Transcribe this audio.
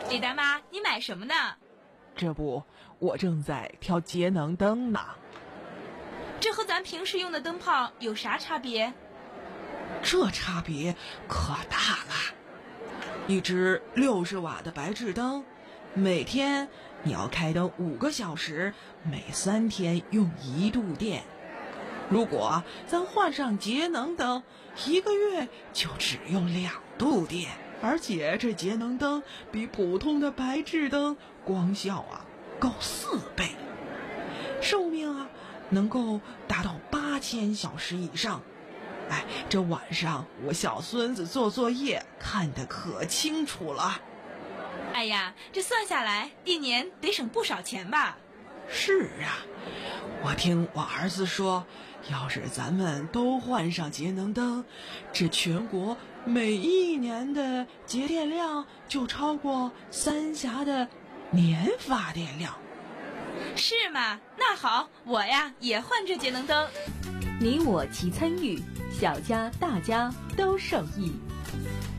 李大妈，你买什么呢？ 这不，我正在挑节能灯呢。 这和咱平时用的灯泡有啥差别？ 这差别可大了。一只60瓦的白炽灯，每天你要开灯5个小时，每3天用1度电。如果咱换上节能灯，1个月就只用2度电。而且这节能灯比普通的白炽灯光效高4倍，寿命能够达到8000小时以上。这晚上我小孙子做作业看得可清楚了。 哎呀，这算下来1年得省不少钱吧？ 是啊，我听我儿子说，要是咱们都换上节能灯，这全国每1年的节电量就超过三峡的年发电量。 是吗？那好，我也换这节能灯。 你我齐参与，小家大家都受益。